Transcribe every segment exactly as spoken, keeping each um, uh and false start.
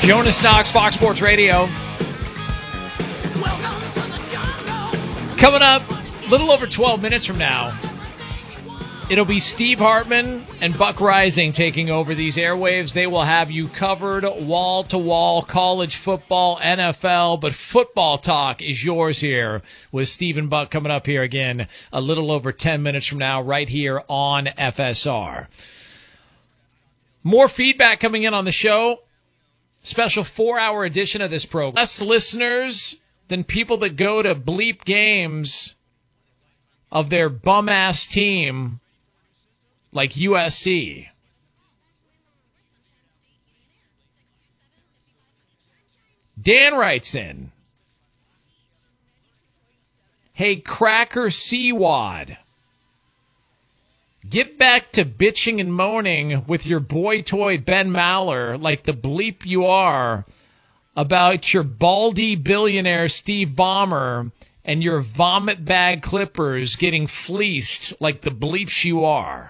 Jonas Knox, Fox Sports Radio. Coming up a little over twelve minutes from now, it'll be Steve Hartman and Buck Rising taking over these airwaves. They will have you covered wall-to-wall, college football, N F L, but football talk is yours here with Steve and Buck coming up here again a little over ten minutes from now right here on F S R. More feedback coming in on the show. Special four-hour edition of this program. Less listeners than people that go to bleep games of their bum-ass team like U S C. Dan writes in, hey, Cracker Seawad, get back to bitching and moaning with your boy toy Ben Maller like the bleep you are about your baldy billionaire Steve Ballmer and your vomit bag Clippers getting fleeced like the bleeps you are.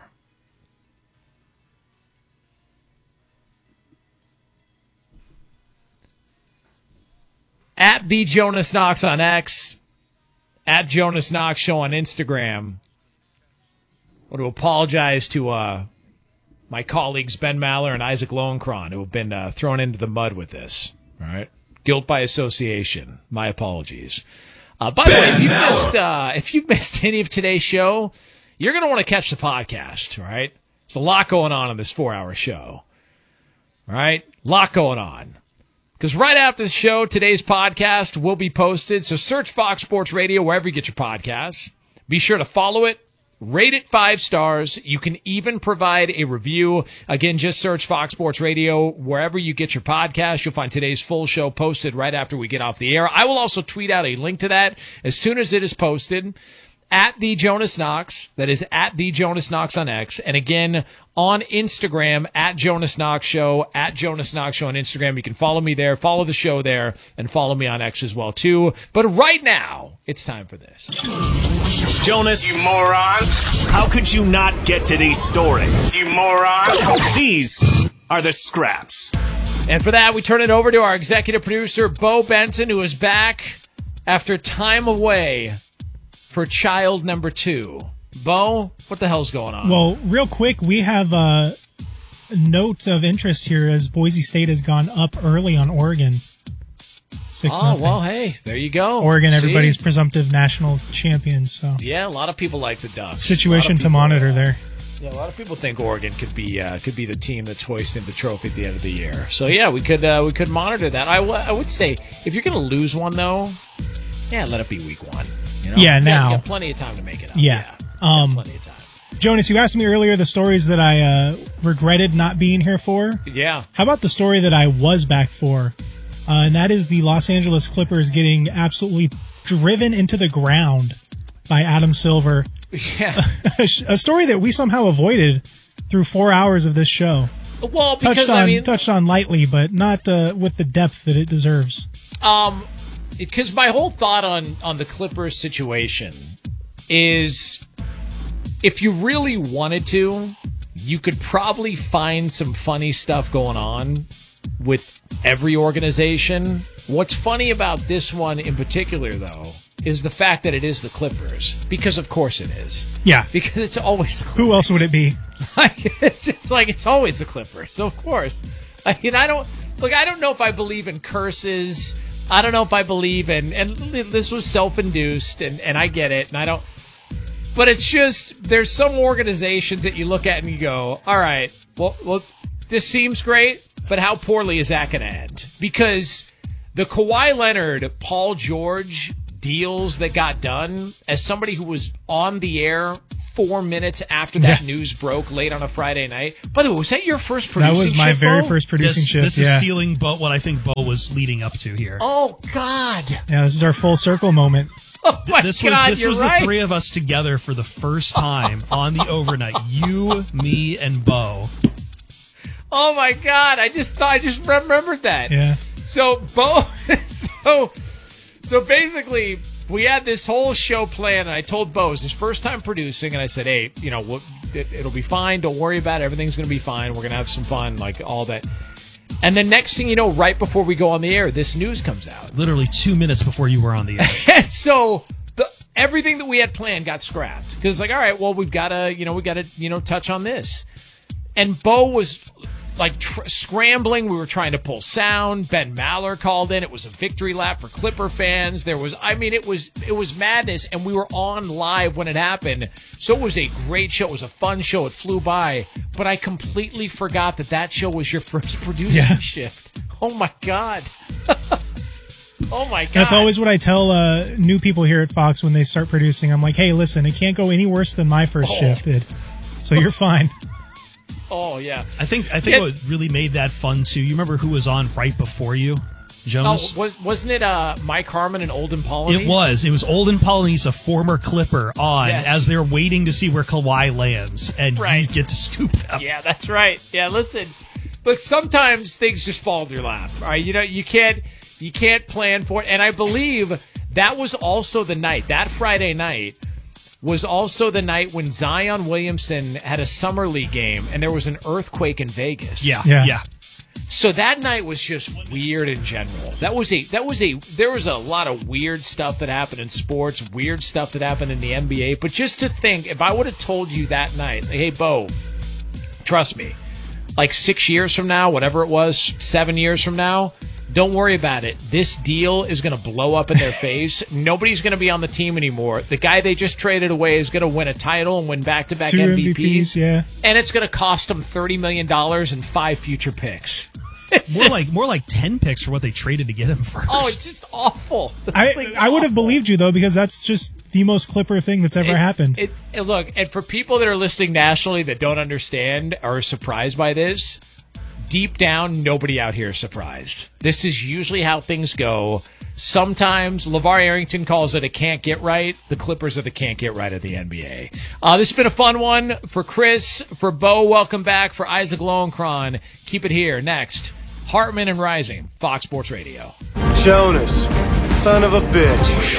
At the Jonas Knox on X, at Jonas Knox Show on Instagram. I want to apologize to uh, my colleagues Ben Maller and Isaac Lowenkron, who have been uh, thrown into the mud with this. All right, guilt by association. My apologies. Uh, by the way, if you missed uh, if you missed any of today's show, you're going to want to catch the podcast. All right, there's a lot going on in this four-hour show. All right, a lot going on. Because right after the show, today's podcast will be posted. So search Fox Sports Radio wherever you get your podcasts. Be sure to follow it. Rate it five stars. You can even provide a review. Again, just search Fox Sports Radio wherever you get your podcast. You'll find today's full show posted right after we get off the air. I will also tweet out a link to that as soon as it is posted. At the Jonas Knox. That is at the Jonas Knox on X. And again, on Instagram, at Jonas Knox Show, at Jonas Knox Show on Instagram. You can follow me there, follow the show there, and follow me on X as well, too. But right now, it's time for this. Jonas. You moron. How could you not get to these stories? You moron. These are the scraps. And for that, we turn it over to our executive producer, Bo Benson, who is back after time away for child number two. Bo, what the hell's going on? Well, real quick, we have a note of interest here as Boise State has gone up early on Oregon. Six oh, nothing. well, hey, there you go. Oregon, See? everybody's presumptive national champions. So yeah, a lot of people like the Ducks. Situation people, to monitor there. Yeah, a lot of people think Oregon could be uh, could be the team that's hoisting the trophy at the end of the year. So yeah, we could uh, we could monitor that. I, w- I would say if you're going to lose one though, yeah, let it be week one. You know? Yeah, you now. Got, you got plenty of time to make it up. Yeah. yeah Um, plenty of time. Jonas, you asked me earlier the stories that I uh, regretted not being here for. Yeah. How about the story that I was back for? Uh, and that is the Los Angeles Clippers getting absolutely driven into the ground by Adam Silver. Yeah. A story that we somehow avoided through four hours of this show. Well, because, touched on, I mean... touched on lightly, but not uh, with the depth that it deserves. Um... Because my whole thought on, on the Clippers situation is if you really wanted to, you could probably find some funny stuff going on with every organization. What's funny about this one in particular, though, is the fact that it is the Clippers. Because, of course, it is. Yeah. Because it's always the Clippers. Who else would it be? Like, it's just like it's always the Clippers. So, of course. I mean, I don't... Look, I don't know if I believe in curses... I don't know if I believe in, and this was self-induced, and, and I get it, and I don't, but it's just, there's some organizations that you look at and you go, all right, well, well this seems great, but how poorly is that going to end? Because the Kawhi Leonard, Paul George deals that got done, as somebody who was on the air four minutes after that yeah. news broke late on a Friday night. By the way, was that your first producing That was my shift, very Bo? first producing this, shift. This yeah. is stealing Bo, what I think Bo was leading up to here. Oh, God. Yeah, this is our full circle moment. Oh, my this God, was this you're was right. the three of us together for the first time on the overnight. You, me, and Bo. Oh, my God. I just thought, I just remembered that. Yeah. So, Bo, so, so basically, we had this whole show planned, and I told Bo, it was his first time producing, and I said, hey, you know, we'll, it, it'll be fine. Don't worry about it. Everything's going to be fine. We're going to have some fun, like all that. And then next thing you know, right before we go on the air, this news comes out. Literally two minutes before you were on the air. And so the, everything that we had planned got scrapped. Because like, all right, well, we've got to, you know, we got to, you know, touch on this. And Bo was like tr- scrambling. We were trying to pull sound. Ben Maller called in. It was a victory lap for Clipper fans. There was, I mean, it was, it was madness. And we were on live when it happened. So it was a great show. It was a fun show. It flew by. But I completely forgot that that show was your first producing Yeah. shift. Oh my God. Oh my God. That's always what I tell uh, new people here at Fox when they start producing. I'm like, hey, listen, it can't go any worse than my first Oh. shift did. So you're fine. Oh yeah. I think I think Yeah. what really made that fun too. You remember who was on right before you, Oh, Jonas? was wasn't it uh, Mike Harmon and Olden Polynice? It was. It was Olden Polynice, a former Clipper, on Yes. as they're waiting to see where Kawhi lands, and you Right. get to scoop them. Yeah, that's right. Yeah, listen. But sometimes things just fall in your lap. All right, you know, you can't you can't plan for it. And I believe that was also the night, that Friday night was also the night when Zion Williamson had a summer league game and there was an earthquake in Vegas. Yeah, Yeah. yeah. So that night was just weird in general. That was a that was a there was a lot of weird stuff that happened in sports, weird stuff that happened in the N B A. But just to think, if I would have told you that night, like, hey Bo, trust me, like six years from now, whatever it was, seven years from now, don't worry about it. This deal is going to blow up in their face. Nobody's going to be on the team anymore. The guy they just traded away is going to win a title and win back-to-back Two M V Ps. M V Ps, yeah. And it's going to cost them thirty million dollars and five future picks. More like more like ten picks for what they traded to get him first. Oh, it's just awful. The I thing's I would have awful. believed you, though, because that's just the most Clipper thing that's ever It- happened. It, it, look, and for people that are listening nationally that don't understand or are surprised by this, deep down, nobody out here is surprised. This is usually how things go. Sometimes LeVar Arrington calls it a can't get right. The Clippers are the can't get right of the N B A. Uh, this has been a fun one for Chris, for Bo. Welcome back. For Isaac Lowenkron, keep it here. Next, Hartman and Rising, Fox Sports Radio. Jonas, son of a bitch.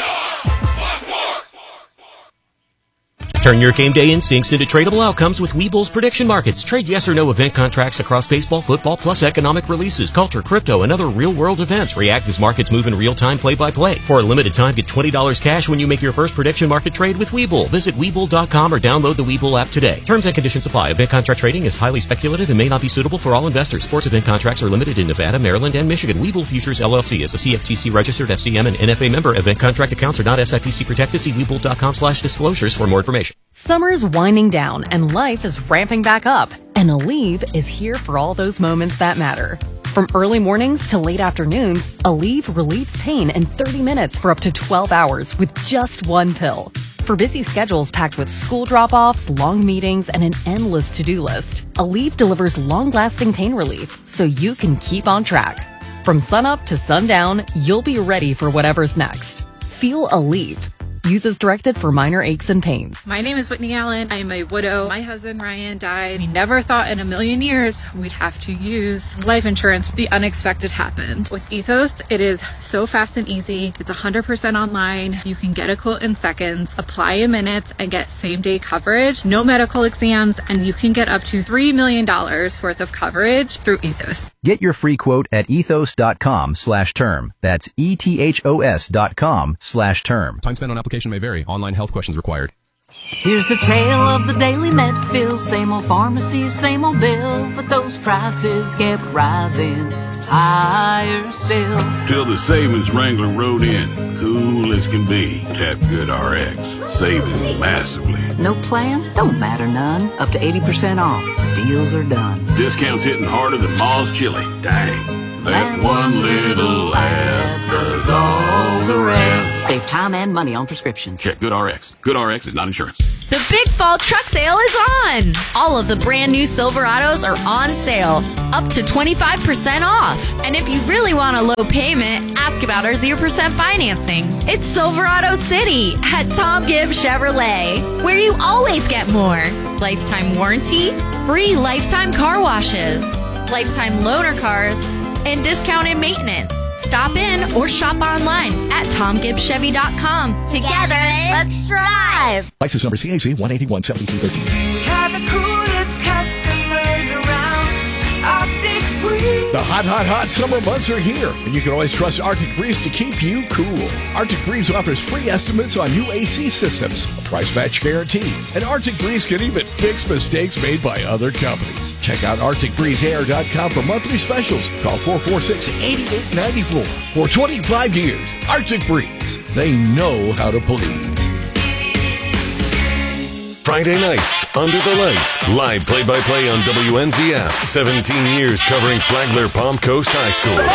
Turn your game day instincts into tradable outcomes with Webull's prediction markets. Trade yes or no event contracts across baseball, football, plus economic releases, culture, crypto, and other real-world events. React as markets move in real time, play-by-play. For a limited time, get twenty dollars cash when you make your first prediction market trade with Webull. Visit Webull dot com or download the Webull app today. Terms and conditions apply. Event contract trading is highly speculative and may not be suitable for all investors. Sports event contracts are limited in Nevada, Maryland, and Michigan. Webull Futures, L L C is a C F T C-registered F C M and N F A member. Event contract accounts are not S I P C protected. See Webull dot com slash disclosures for more information. Summer's winding down and life is ramping back up. And Aleve is here for all those moments that matter. From early mornings to late afternoons, Aleve relieves pain in thirty minutes for up to twelve hours with just one pill. For busy schedules packed with school drop-offs, long meetings, and an endless to-do list, Aleve delivers long-lasting pain relief so you can keep on track. From sunup to sundown, you'll be ready for whatever's next. Feel Aleve. Use as directed for minor aches and pains. My name is Whitney Allen. I am a widow. My husband Ryan died. We never thought in a million years we'd have to use life insurance. The unexpected happened. With Ethos, it is so fast and easy. It's one hundred percent online. You can get a quote in seconds, apply in minutes, and get same-day coverage. No medical exams, and you can get up to three million dollars worth of coverage through Ethos. Get your free quote at ethos.com slash term. That's E-T-H-O-S dot com slash term. Time spent on application may vary. Online health questions required. Here's the tale of the daily Medfill. Same old pharmacy, same old bill, but those prices kept rising higher still. Till the savings wrangler rode in, cool as can be. Tap Good R X, saving massively. No plan? Don't matter none. Up to eighty percent off. The deals are done. Discounts hitting harder than Ma's chili. Dang. That one little app does all the rest. Save time and money on prescriptions. Check Good R X. Good R X is not insurance. The big fall truck sale is on. All of the brand new Silverados are on sale, up to twenty-five percent off. And if you really want a low payment, ask about our zero percent financing. It's Silverado City at Tom Gibbs Chevrolet, where you always get more. Lifetime warranty, free lifetime car washes, lifetime loaner cars, and discounted maintenance. Stop in or shop online at tom gibbs chevy dot com. Together, let's drive. License number C A C one eighty-one seventy-two thirteen. Have the coolest customers around. Optic Breeze. The hot, hot, hot summer months are here, and you can always trust Arctic Breeze to keep you cool. Arctic Breeze offers free estimates on new A C systems, a price match guarantee, and Arctic Breeze can even fix mistakes made by other companies. Check out Arctic Breeze Air dot com for monthly specials. Call four four six, eight eight nine four. For twenty-five years, Arctic Breeze. They know how to please. Friday nights, Under the Lights. Live play-by-play on W N Z F. seventeen years covering Flagler Palm Coast High School.